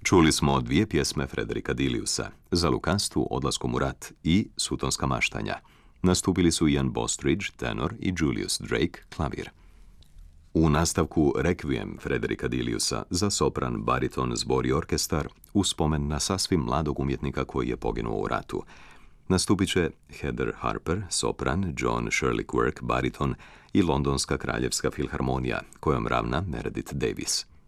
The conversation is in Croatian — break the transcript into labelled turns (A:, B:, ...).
A: Čuli smo dvije pjesme Frederika Diliusa, Za lukanstvu, Odlaskom u rat i Sutonska maštanja. Nastupili su Ian Bostridge, tenor, i Julius Drake, klavir. U nastavku Requiem Frederika Diliusa za sopran, bariton, zbor i orkestar u spomen na sasvim mladog umjetnika koji je poginuo u ratu. Nastupit će Heather Harper, sopran, John Shirley Quirk, bariton i Londonska kraljevska filharmonija, kojom ravna Meredith Davis.